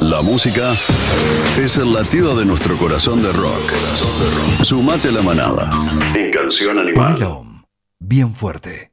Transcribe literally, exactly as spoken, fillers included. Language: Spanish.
La música es el latido de nuestro corazón de rock. Sumate a la manada en Canción Animal. Ponela bien fuerte.